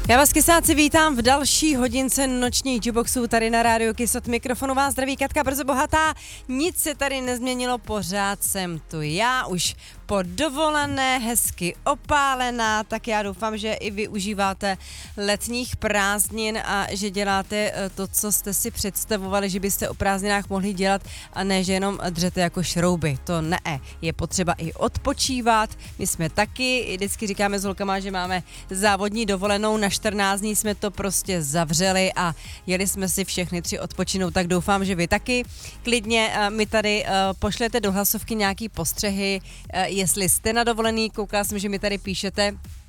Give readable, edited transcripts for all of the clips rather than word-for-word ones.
Já vás, kysáci, vítám v další hodince nočních Juboxů tady na rádiu Kiss. Od mikrofonu vás zdraví Katka Brzo Bohatá. Nic se tady nezměnilo, pořád jsem tu já, už po dovolené, hezky opálená, tak já doufám, že i vy užíváte letních prázdnin a že děláte to, co jste si představovali, že byste o prázdninách mohli dělat, a ne, že jenom dřete jako šrouby. To ne, je potřeba i odpočívat. My jsme taky, vždycky říkáme s holkama, že máme závodní dovolenou, na 14 dní jsme to prostě zavřeli a jeli jsme si všechny 3 odpočinout, tak doufám, že vy taky. Klidně mi tady pošlete do hlasovky nějaký postřehy, jestli jste na dovolený, koukala jsem, že mi tady píšete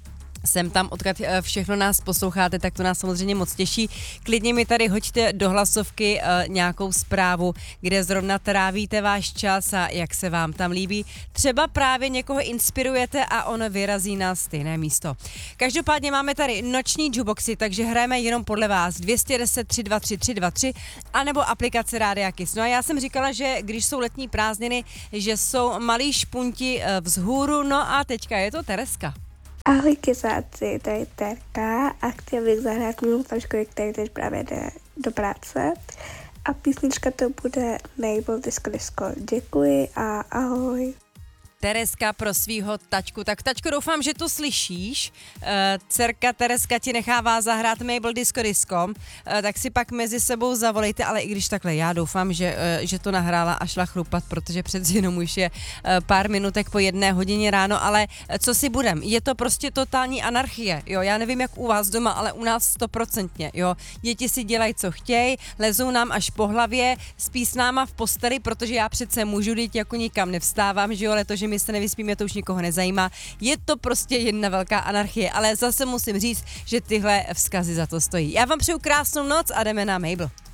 sem tam, odkud všechno nás posloucháte, tak to nás samozřejmě moc těší. Klidně mi tady hoďte do hlasovky nějakou zprávu, kde zrovna trávíte váš čas a jak se vám tam líbí. Třeba právě někoho inspirujete a on vyrazí na stejné místo. Každopádně máme tady noční Juboxy, takže hrajeme jenom podle vás 210 323 323 anebo aplikace Rádia Kiss. No a já jsem říkala, že když jsou letní prázdniny, že jsou malí špunti vzhůru, no a teďka je to Tereska. Ahoj kysáci, tady je Terka a chtěl bych zahrát mému fančkovi, který teď právě jde do práce. A písnička to bude Mabel Disco Disco. Děkuji a ahoj. Tereska pro svýho taťku. Tak taťko, doufám, že to slyšíš. Dcerka Tereska ti nechává zahrát Mabel Disco Disco, tak si pak mezi sebou zavolejte, ale i když takhle, já doufám, že to nahrála a šla chlupat, protože přeci jenom už je pár minutek po 1 hodině ráno, ale co si budem, je to prostě totální anarchie, jo, já nevím, jak u vás doma, ale u nás 100%, jo, děti si dělají, co chtějí, lezou nám až po hlavě, spí s náma v posteli, protože já přece můžu, dít jako nikam nevstávám, že jo, ale to, že my se nevyspíme, to už nikoho nezajímá. Je to prostě jedna velká anarchie, ale zase musím říct, že tyhle vzkazy za to stojí. Já vám přeju krásnou noc a jdeme na Mabel.